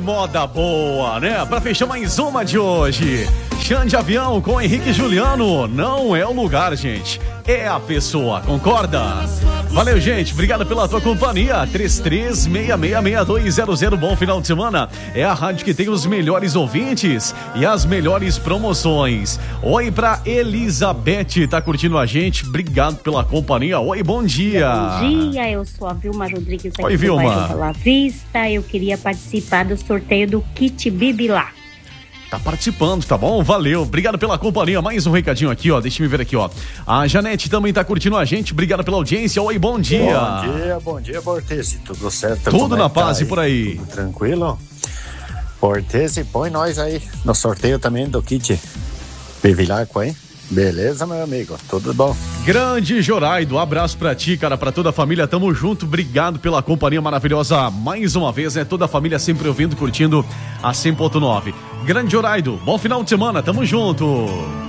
moda boa, né? Pra fechar mais uma de hoje. Chão de Avião com Henrique e Juliano. Não é o lugar, gente. É a pessoa, concorda? Valeu, gente. Obrigado pela tua companhia. 33666200. Bom final de semana. É a rádio que tem os melhores ouvintes e as melhores promoções. Oi pra Elizabeth, tá curtindo a gente? Obrigado pela companhia. Oi, bom dia. Bom dia, eu sou a Vilma Rodrigues aqui. Oi, Vilma. Do bairro Bela Vista. Eu queria participar do sorteio do kit Bibilá. Tá participando, tá bom? Valeu, obrigado pela companhia. Mais um recadinho aqui, ó, deixa eu ver aqui, ó. A Janete também tá curtindo a gente, obrigado pela audiência. Oi, bom dia. Bom dia, Bortese, tudo certo? Tudo na paz e por aí? Tudo tranquilo? Bortese, põe nós aí no sorteio também do kit Bevilacqua, hein? Beleza, meu amigo, tudo bom? Grande Joraido, abraço pra ti, cara, pra toda a família, tamo junto, obrigado pela companhia maravilhosa mais uma vez, né? Toda a família sempre ouvindo, curtindo a 100.9. Grande Joraido, bom final de semana, tamo junto.